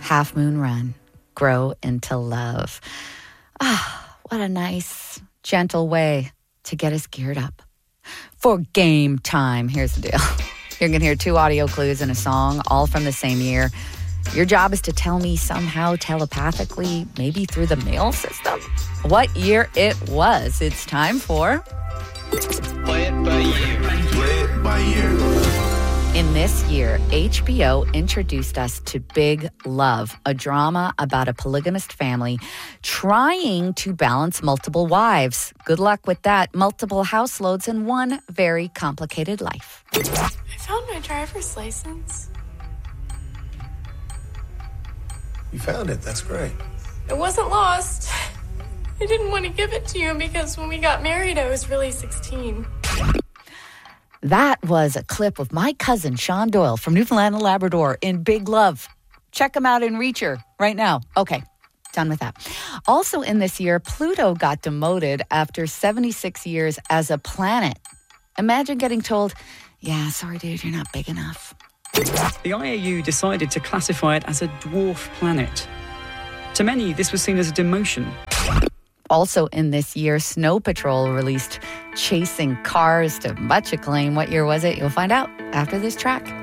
Half Moon Run, Grow into Love. Ah, what a nice, gentle way to get us geared up for game time. Here's the deal. You're going to hear 2 audio clues and a song, all from the same year. Your job is to tell me somehow telepathically, maybe through the mail system, what year it was. It's time for Play It By Year. Play It By Year. In this year, HBO introduced us to Big Love, a drama about a polygamist family trying to balance multiple wives. Good luck with that. Multiple house loads and one very complicated life. I found my driver's license. You found it. That's great. It wasn't lost. I didn't want to give it to you because when we got married, I was really 16. That was a clip of my cousin, Sean Doyle, from Newfoundland and Labrador in Big Love. Check him out in Reacher right now. Okay, done with that. Also in this year, Pluto got demoted after 76 years as a planet. Imagine getting told, yeah, sorry, dude, you're not big enough. The IAU decided to classify it as a dwarf planet. To many, this was seen as a demotion. Also in this year, Snow Patrol released Chasing Cars to much acclaim. What year was it? You'll find out after this track.